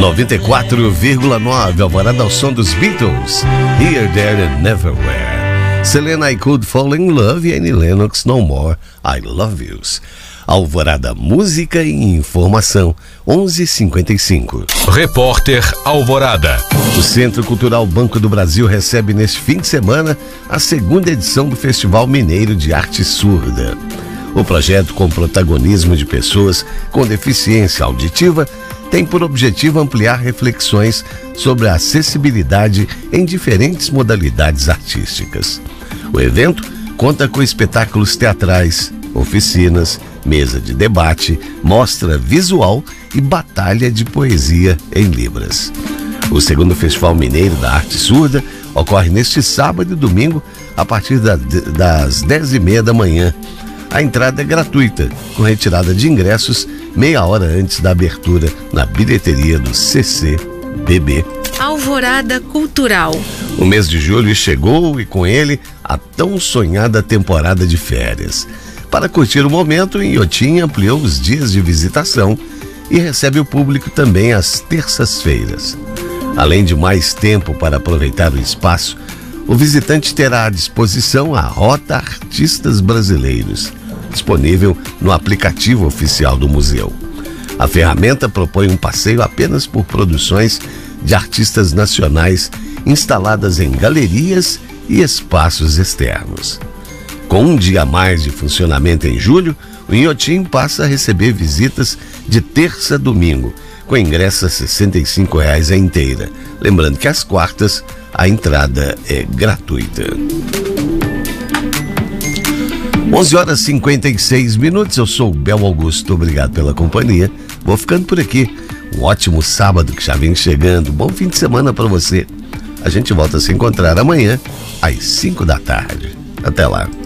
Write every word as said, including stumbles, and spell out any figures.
noventa e quatro vírgula nove, Alvorada ao som dos Beatles, Here, There and Everywhere. Selena, I Could Fall in Love, e Annie Lennox, No More, I Love Yous. Alvorada, música e informação, onze e cinquenta e cinco. Repórter Alvorada. O Centro Cultural Banco do Brasil recebe neste fim de semana a segunda edição do Festival Mineiro de Arte Surda. O projeto, com protagonismo de pessoas com deficiência auditiva, tem por objetivo ampliar reflexões sobre a acessibilidade em diferentes modalidades artísticas. O evento conta com espetáculos teatrais, oficinas, mesa de debate, mostra visual e batalha de poesia em Libras. O segundo Festival Mineiro da Arte Surda ocorre neste sábado e domingo a partir da, das dez e meia da manhã. A entrada é gratuita, com retirada de ingressos meia hora antes da abertura na bilheteria do C C B B. Alvorada Cultural. O mês de julho chegou e com ele a tão sonhada temporada de férias. Para curtir o momento, o Inhotim ampliou os dias de visitação e recebe o público também às terças-feiras. Além de mais tempo para aproveitar o espaço, o visitante terá à disposição a Rota Artistas Brasileiros, disponível no aplicativo oficial do museu. A ferramenta propõe um passeio apenas por produções de artistas nacionais instaladas em galerias e espaços externos. Com um dia a mais de funcionamento em julho, o Inhotim passa a receber visitas de terça a domingo, com ingresso a sessenta e cinco reais a inteira. Lembrando que às quartas a entrada é gratuita. onze horas e cinquenta e seis minutos, eu sou o Bel Augusto, obrigado pela companhia. Vou ficando por aqui. Um ótimo sábado que já vem chegando. Bom fim de semana para você. A gente volta a se encontrar amanhã às cinco da tarde. Até lá.